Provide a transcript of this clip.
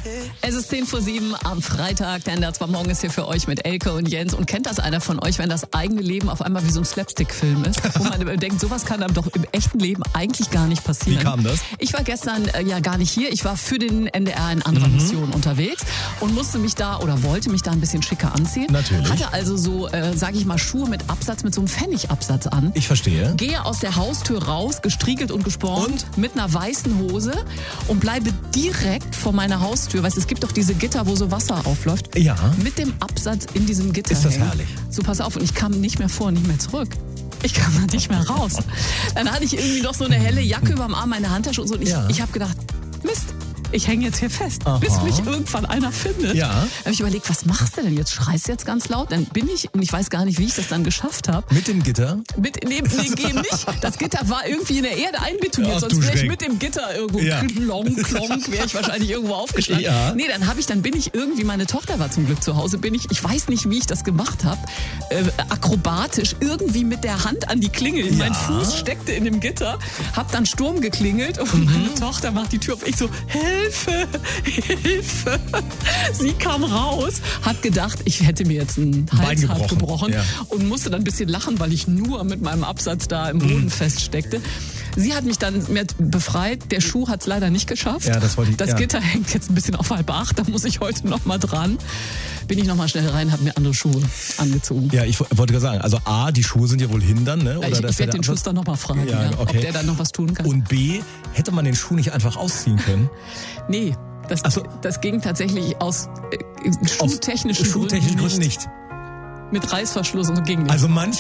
Es ist 6:10 am Freitag, der NDR 2 Morgen ist hier für euch mit Elke und Jens. Und kennt das einer von euch, wenn das eigene Leben auf einmal wie so ein Slapstick-Film ist? Wo man denkt, sowas kann einem doch im echten Leben eigentlich gar nicht passieren. Wie kam das? Ich war gestern ja gar nicht hier. Ich war für den NDR in anderer Mission unterwegs und musste mich da oder wollte mich da ein bisschen schicker anziehen. Natürlich. Hatte also so, sag ich mal, Schuhe mit Absatz, mit so einem Pfennigabsatz an. Ich verstehe. Gehe aus der Haustür raus, gestriegelt und gespornt, mit einer weißen Hose und bleibe direkt vor meiner Haustür. Weißt du, es gibt doch diese Gitter, wo so Wasser aufläuft. Ja. Mit dem Absatz in diesem Gitter. Ist das hängen. herrlich. So, pass auf. Und ich kam nicht mehr vor, nicht mehr zurück. Ich kam da nicht mehr raus. Dann hatte ich irgendwie noch so eine helle Jacke überm Arm, meine Handtasche und so. Und ich habe gedacht, Mist. Ich hänge jetzt hier fest, bis mich irgendwann einer findet. Ja. Da habe ich überlegt, was machst du denn jetzt? Schreist du jetzt ganz laut? Dann bin ich, und ich weiß gar nicht, wie ich das dann geschafft habe. Mit dem Gitter? Nee, nicht. Das Gitter war irgendwie in der Erde einbetoniert, Ach, sonst wäre ich Schreck. mit dem Gitter irgendwo Ja. wäre ich wahrscheinlich irgendwo aufgeschlagen. Ja. Nee, dann bin ich irgendwie, meine Tochter war zum Glück zu Hause, ich weiß nicht, wie ich das gemacht habe, akrobatisch irgendwie mit der Hand an die Klingel. Mein Fuß steckte in dem Gitter, hab dann Sturm geklingelt und meine Tochter macht die Tür auf. Ich so, Hilfe! Sie kam raus, hat gedacht, ich hätte mir jetzt ein Halsband gebrochen und musste dann ein bisschen lachen, weil ich nur mit meinem Absatz da im Boden feststeckte. Sie hat mich dann befreit. Der Schuh hat es leider nicht geschafft. Ja, das wollte ich. Das Gitter hängt jetzt ein bisschen auf 7:30. Da muss ich heute noch mal dran. Bin ich noch mal schnell rein, habe mir andere Schuhe angezogen. Ja, ich wollte gerade sagen, also A, die Schuhe sind ja wohl hindern, ne? Oder Ich werde den Schuster noch mal fragen, ob der dann noch was tun kann. Und B, hätte man den Schuh nicht einfach ausziehen können? Nee. Das ging tatsächlich aus schuhtechnischen Gründen nicht. Mit Reißverschluss und so ging nicht. Also